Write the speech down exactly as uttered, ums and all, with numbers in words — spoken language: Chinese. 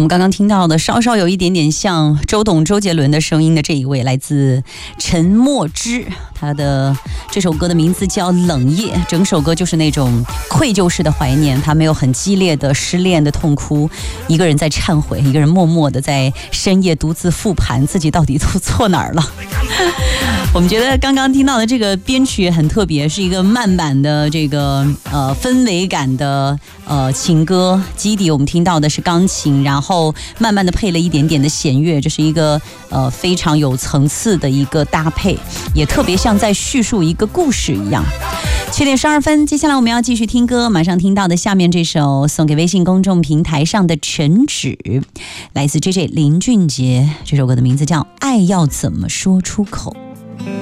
们刚刚听到的稍稍有一点点像周董周杰伦的声音的这一位，来自陈墨之，他的这首歌的名字叫《冷夜》，整首歌就是那种愧疚式的怀念，他没有很激烈的失恋的痛哭，一个人在忏悔，一个人默默的在深夜独自复盘自己到底都错哪儿了。我们觉得刚刚听到的这个编曲也很特别，是一个慢版的这个呃氛围感的呃情歌，基底我们听到的是钢琴，然后慢慢的配了一点点的弦乐，这是一个呃非常有层次的一个搭配，也特别像在叙述一个故事一样。七点十二分，接下来我们要继续听歌，马上听到的下面这首送给微信公众平台上的陈芷，来自 J J 林俊杰，这首歌的名字叫《爱要怎么说出口》。